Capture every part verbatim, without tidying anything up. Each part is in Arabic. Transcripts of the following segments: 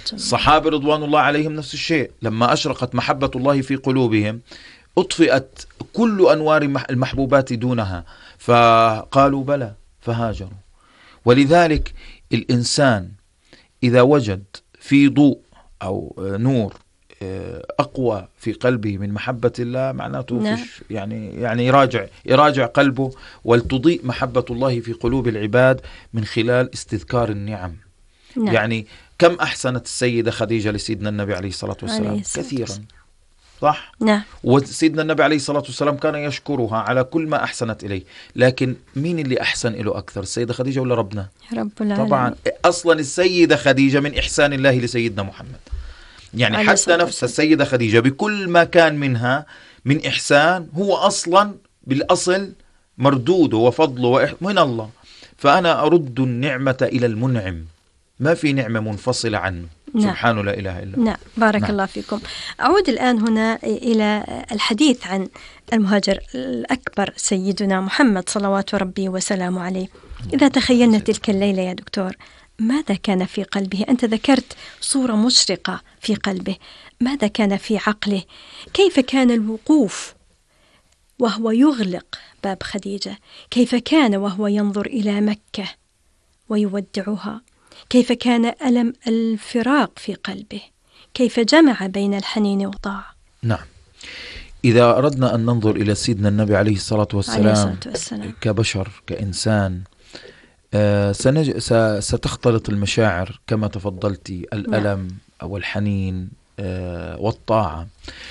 الصحابة رضوان الله عليهم نفس الشيء، لما أشرقت محبة الله في قلوبهم أطفئت كل أنوار المحبوبات دونها، فقالوا بلى فهاجروا. ولذلك الإنسان إذا وجد في ضوء أو نور أقوى في قلبه من محبة الله، معناته نعم. فيش يعني يعني يراجع يراجع قلبه، ولتضيء محبة الله في قلوب العباد من خلال استذكار النعم. نعم. يعني كم أحسنت السيدة خديجة لسيدنا النبي عليه الصلاة والسلام؟ عليه الصلاة كثيرا، والسلام. صح؟ نعم. وسيدنا النبي عليه الصلاة والسلام كان يشكرها على كل ما أحسنت إليه، لكن مين اللي أحسن إله أكثر، السيدة خديجة ولا ربنا؟ رب العالمين. طبعا أصلا السيدة خديجة من إحسان الله لسيدنا محمد، يعني حتى نفس السيدة خديجة بكل ما كان منها من إحسان هو أصلا بالأصل مردوده وفضله من الله. فأنا أرد النعمة إلى المنعم، ما في نعمة منفصلة عنه. نعم. سبحانه لا إله إلا هو. نعم. بارك نعم. الله فيكم. أعود الآن هنا إلى الحديث عن المهاجر الأكبر سيدنا محمد صلوات ربي وسلامه عليه. إذا تخيلنا تلك الليلة يا دكتور، ماذا كان في قلبه؟ أنت ذكرت صورة مشرقة في قلبه، ماذا كان في عقله؟ كيف كان الوقوف وهو يغلق باب خديجة؟ كيف كان وهو ينظر إلى مكة ويودعها؟ كيف كان ألم الفراق في قلبه؟ كيف جمع بين الحنين والطاعة؟ نعم، إذا أردنا أن ننظر إلى سيدنا النبي عليه الصلاة والسلام, عليه الصلاة والسلام. كبشر كإنسان، آه سنج... س... ستختلط المشاعر كما تفضلتي، الألم أو الحنين آه والطاعة،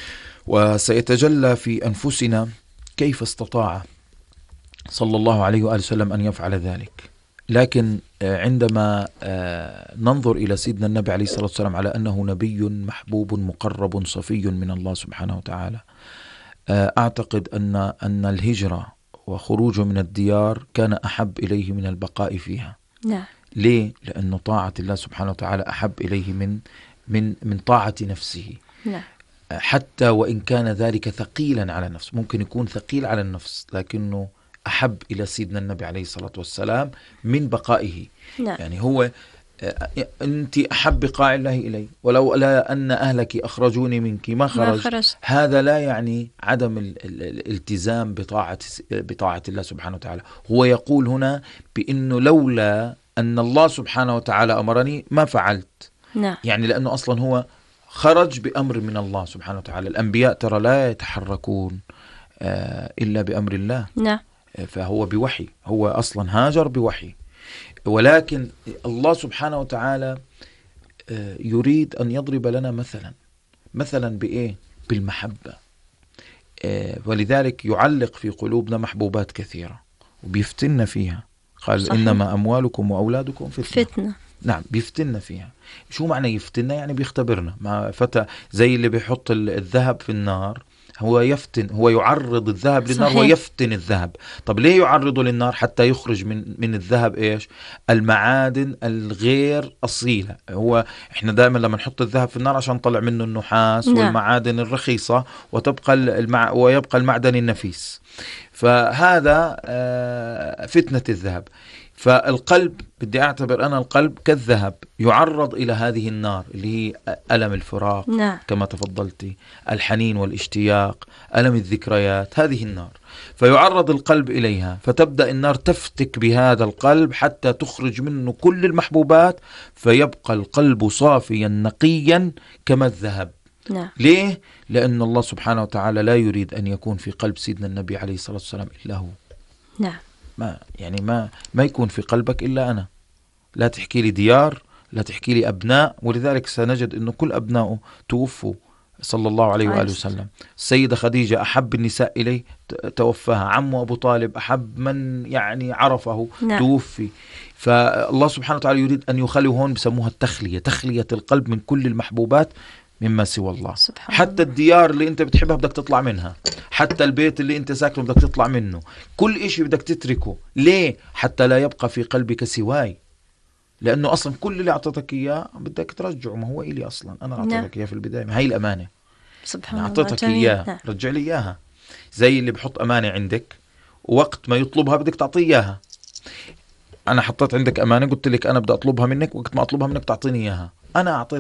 وسيتجلى في أنفسنا كيف استطاع صلى الله عليه وآله وسلم أن يفعل ذلك. لكن عندما ننظر إلى سيدنا النبي عليه الصلاة والسلام على أنه نبي محبوب مقرب صفي من الله سبحانه وتعالى، أعتقد أن أن الهجرة وخروجه من الديار كان أحب إليه من البقاء فيها. نعم. ليه؟ لأن طاعة الله سبحانه وتعالى أحب إليه من من من طاعة نفسه. نعم. حتى وإن كان ذلك ثقيلا على النفس، ممكن يكون ثقيل على النفس، لكنه أحب إلى سيدنا النبي عليه الصلاة والسلام من بقائه. نعم. يعني هو أنت أحب بقاء الله إلي، ولو لا أن أهلك أخرجوني منك ما خرج. ما خرج. هذا لا يعني عدم الالتزام بطاعة بطاعة الله سبحانه وتعالى. هو يقول هنا بأنه لولا أن الله سبحانه وتعالى أمرني ما فعلت. نعم. يعني لأنه أصلا هو خرج بأمر من الله سبحانه وتعالى. الأنبياء ترى لا يتحركون إلا بأمر الله. نعم. فهو بوحي، هو أصلا هاجر بوحي، ولكن الله سبحانه وتعالى يريد أن يضرب لنا مثلا مثلا بإيه؟ بالمحبة. ولذلك يعلق في قلوبنا محبوبات كثيرة وبيفتنا فيها. قال صحيح. إنما أموالكم وأولادكم فتنة. فتنة. نعم، بيفتنا فيها. شو معنى يفتنا؟ يعني بيختبرنا. ما فتى زي اللي بيحط الذهب في النار، هو يفتن، هو يعرض الذهب للنار ويفتن الذهب. طب ليه يعرضه للنار؟ حتى يخرج من من الذهب ايش؟ المعادن الغير أصيلة. هو احنا دائما لما نحط الذهب في النار عشان نطلع منه النحاس نعم. والمعادن الرخيصة، وتبقى المع... ويبقى المعدن النفيس. فهذا فتنة الذهب. فالقلب، بدي أعتبر أنا القلب كالذهب يعرض إلى هذه النار اللي هي ألم الفراق نعم. كما تفضلتي، الحنين والاشتياق، ألم الذكريات، هذه النار. فيعرض القلب إليها، فتبدأ النار تفتك بهذا القلب حتى تخرج منه كل المحبوبات، فيبقى القلب صافيا نقيا كما الذهب. نعم. ليه؟ لأن الله سبحانه وتعالى لا يريد أن يكون في قلب سيدنا النبي عليه الصلاة والسلام إلا هو. نعم. ما يعني ما ما يكون في قلبك إلا أنا. لا تحكي لي ديار، لا تحكي لي أبناء. ولذلك سنجد أنه كل أبنائه توفوا صلى الله عليه وآله وسلم. السيدة خديجة أحب النساء إليه توفاها. عمه أبو طالب أحب من يعني عرفه نعم. توفي. فالله سبحانه وتعالى يريد أن يخلي، هون بسموها التخلية، تخلية القلب من كل المحبوبات مما سوى الله. حتى الديار اللي انت بتحبها بدك تطلع منها، حتى البيت اللي انت ساكنه بدك تطلع منه، كل اشي بدك تتركه. ليه؟ حتى لا يبقى في قلبك سواي. لانه اصلا كل اللي اعطيتك اياه بدك ترجعه. ما هو الي اصلا، انا اعطيتك اياه في البداية، ما هي الامانة. سبحان الله، اعطيتك اياه رجع لي اياها. زي اللي بحط امانة عندك، ووقت ما يطلبها بدك تعطيه اياها. انا حطيت عندك امانة، قلت لك انا بدي اطلبها منك، وقت ما اطلبها منك تعطيني اياها. انا اعطيت